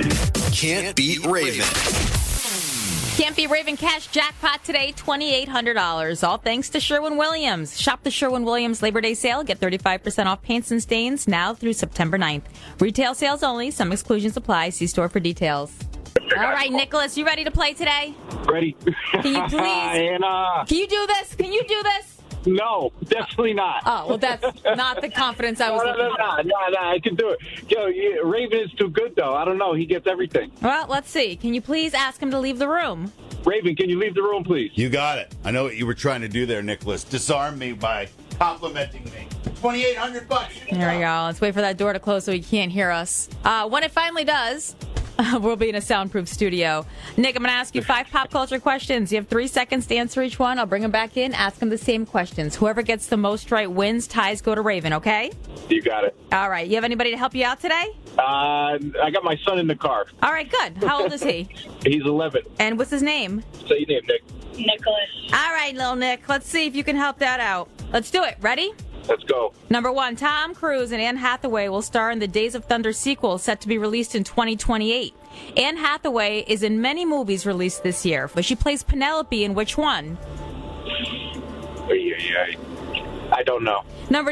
Can't Beat Raven. Can't Beat Raven cash jackpot today, $2,800. All thanks to Sherwin-Williams. Shop the Sherwin-Williams Labor Day sale. Get 35% off paints and stains now through September 9th. Retail sales only. Some exclusions apply. See store for details. All right, Nicholas, you ready to play today? Ready. Can you please? Can you do this? Can you do this? No, definitely not. Oh, well, that's not the confidence I was looking for. No, I can do it. Yo, Raven is too good, though. I don't know. He gets everything. Well, let's see. Can you please ask him to leave the room? Raven, can you leave the room, please? You got it. I know what you were trying to do there, Nicholas. Disarm me by complimenting me. $2,800. There we go. Let's wait for that door to close so he can't hear us. When it finally does, we'll be in a soundproof studio. Nick, I'm going to ask you 5 pop culture questions. You have 3 seconds to answer each one. I'll bring them back in, ask them the same questions. Whoever gets the most right wins. Ties go to Raven, okay? You got it. All right. You have anybody to help you out today? I got my son in the car. All right, good. How old is he? He's 11. And what's his name? Say your name, Nick. Nicholas. All right, little Nick. Let's see if you can help that out. Let's do it. Ready? Let's go. Number 1, Tom Cruise and Anne Hathaway will star in the Days of Thunder sequel set to be released in 2028. Anne Hathaway is in many movies released this year, but she plays Penelope in which one? I don't know. Number